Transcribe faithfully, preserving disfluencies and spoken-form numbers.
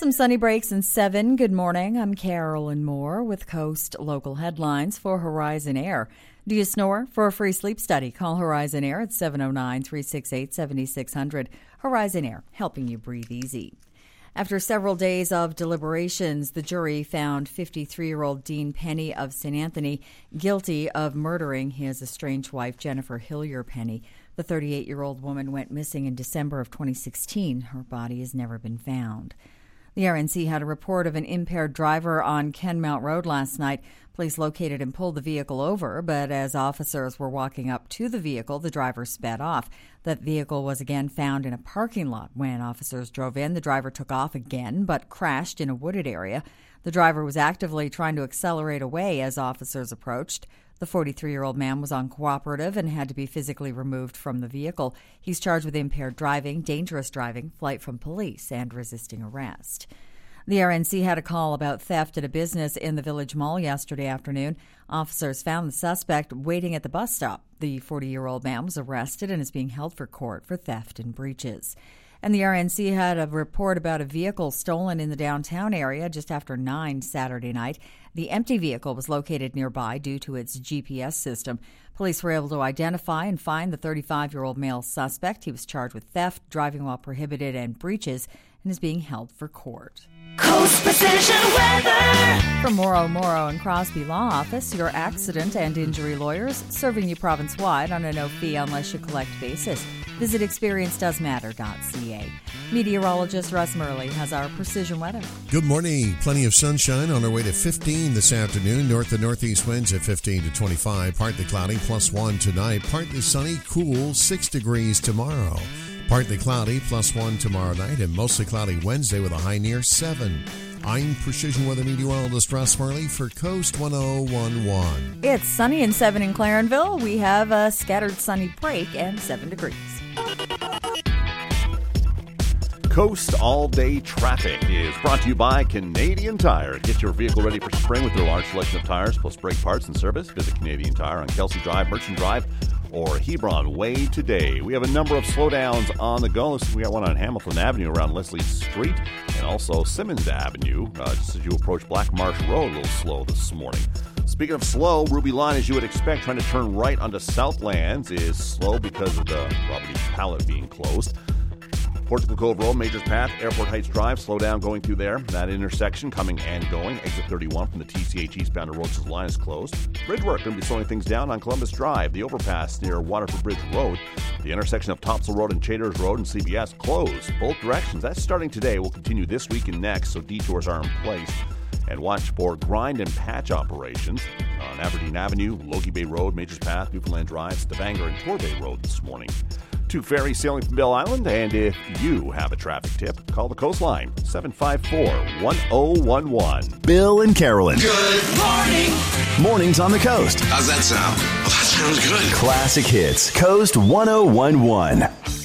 Some sunny breaks in seven. Good morning. I'm Carolyn Moore with Coast Local Headlines for Horizon Air. Do you snore? For a free sleep study, call Horizon Air at seven oh nine, three six eight, seven six zero zero. Horizon Air, helping you breathe easy. After several days of deliberations, the jury found fifty-three-year-old Dean Penny of Saint Anthony guilty of murdering his estranged wife, Jennifer Hillier Penny. The thirty-eight-year-old woman went missing in December of twenty sixteen. Her body has never been found. The R N C had a report of an impaired driver on Kenmount Road last night. Police located and pulled the vehicle over, but as officers were walking up to the vehicle, the driver sped off. That vehicle was again found in a parking lot. When officers drove in, the driver took off again, but crashed in a wooded area. The driver was actively trying to accelerate away as officers approached. The forty-three-year-old man was uncooperative and had to be physically removed from the vehicle. He's charged with impaired driving, dangerous driving, flight from police, and resisting arrest. The R N C had a call about theft at a business in the Village Mall yesterday afternoon. Officers found the suspect waiting at the bus stop. The forty-year-old man was arrested and is being held for court for theft and breaches. And the R N C had a report about a vehicle stolen in the downtown area just after nine Saturday night. The empty vehicle was located nearby due to its G P S system. Police were able to identify and find the thirty-five-year-old male suspect. He was charged with theft, driving while prohibited, and breaches, and is being held for court. Coast Precision Weather. From Morrow, Morrow and Crosby Law Office, your accident and injury lawyers, serving you province-wide on a no-fee unless you collect basis. Visit experience does matter dot c a. Meteorologist Russ Murley has our precision weather. Good morning. Plenty of sunshine on our way to fifteen this afternoon. North and northeast winds at fifteen to twenty-five. Partly cloudy, plus one tonight. Partly sunny, cool, six degrees tomorrow. Partly cloudy, plus one tomorrow night, and mostly cloudy Wednesday with a high near seven. I'm Precision Weather Meteorologist Russ Murley for Coast one oh one one. It's sunny and seven in Clarenville. We have a scattered sunny break and seven degrees. Coast all-day traffic is brought to you by Canadian Tire. Get your vehicle ready for spring with their large selection of tires, plus brake parts and service. Visit Canadian Tire on Kelsey Drive, Merchant Drive, or Hebron Way today. We have a number of slowdowns on the go. We got one on Hamilton Avenue around Leslie Street, and also Simmons Avenue, uh, just as you approach Black Marsh Road, a little slow this morning. Speaking of slow, Ruby Line, as you would expect, trying to turn right onto Southlands is slow because of the Robert E. Pallet being closed. Portugal Cove Road, Majors Path, Airport Heights Drive, slow down going through there. That intersection coming and going. Exit thirty-one from the T C H eastbound to Roaches line is closed. Bridge work going to be slowing things down on Columbus Drive. The overpass near Waterford Bridge Road. The intersection of Topsail Road and Chaders Road and C B S closed. Both directions. That's starting today. Will continue this week and next, so detours are in place. And watch for grind and patch operations on Aberdeen Avenue, Logie Bay Road, Majors Path, Newfoundland Drive, Stavanger, and Torbay Road this morning. Two ferries sailing from Bell Island, and if you have a traffic tip, call the Coastline, seven five four, one oh one one. Bill and Carolyn. Good morning. Mornings on the coast. How's that sound? Well, that sounds good. Classic hits. Coast one oh one one.